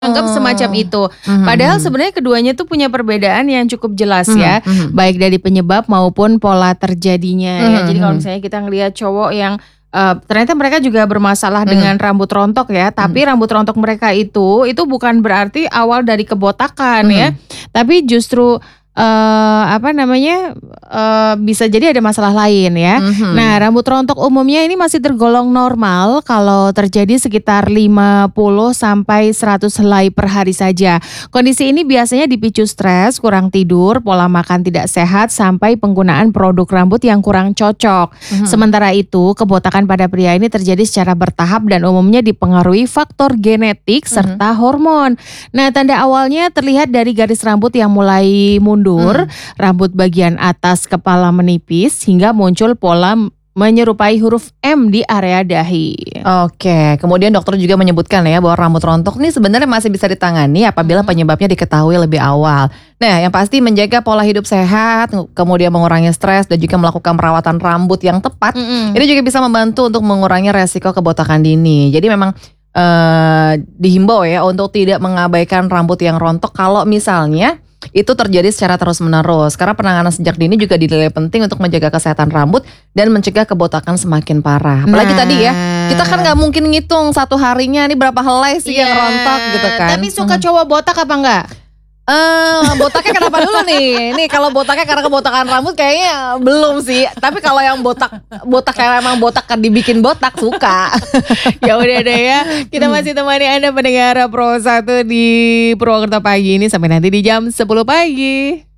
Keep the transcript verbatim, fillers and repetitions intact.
Anggap semacam itu. Mhm, Padahal mhm. sebenarnya keduanya tuh punya perbedaan yang cukup jelas Mhm, ya, mhm. baik dari penyebab maupun pola terjadinya ya. Mhm, Jadi kalau mhm. misalnya kita ngelihat cowok yang eee, ternyata mereka juga bermasalah Mhm. dengan rambut rontok ya, Mhm. tapi rambut rontok mereka itu, itu bukan berarti awal dari kebotakan ya, Mhm. tapi justru eee, apa namanya, eee, bisa jadi ada masalah lain ya. Nah, Mhm. rambut rontok umumnya ini masih tergolong normal kalau terjadi sekitar lima puluh sampai seratus helai per hari saja. Kondisi ini biasanya dipicu stres, kurang tidur, pola makan tidak sehat, sampai penggunaan produk rambut yang kurang cocok. Mhm. Sementara itu, kebotakan pada pria ini terjadi secara bertahap dan umumnya dipengaruhi faktor genetik Mhm. serta hormon. Nah, tanda awalnya terlihat dari garis rambut yang mulai mundur, Mhm. rambut bagian atas kepala menipis, hingga muncul pola menyerupai huruf M di area dahi. Oke, kemudian dokter juga menyebutkan ya bahwa rambut rontok nih sebenarnya masih bisa ditangani apabila Mhm. penyebabnya diketahui lebih awal. Nah, yang pasti menjaga pola hidup sehat, kemudian mengurangi stres dan juga melakukan perawatan rambut yang tepat, Mhm. ini juga bisa membantu untuk mengurangi resiko kebotakan dini. Jadi memang eee, dihimbau ya untuk tidak mengabaikan rambut yang rontok kalau misalnya itu terjadi secara terus-menerus. Karena penanganan sejak dini juga dinilai penting untuk menjaga kesehatan rambut dan mencegah kebotakan semakin parah. Apalagi tadi ya, kita kan nggak Nah. mungkin ngitung satu harinya nih berapa helai sih yang Iya, rontok gitu kan. tapi suka Mhm. cowok botak apa enggak? Eee, botaknya kenapa dulu nih? Nih kalau botaknya karena kebotakan rambut kayaknya belum sih. Tapi kalau yang botak botak yang emang botak kan dibikin botak suka. Ya udah deh ya, kita Mhm. masih temani Anda pendengar Pro satu di Purwokerto pagi ini sampai nanti di jam sepuluh pagi.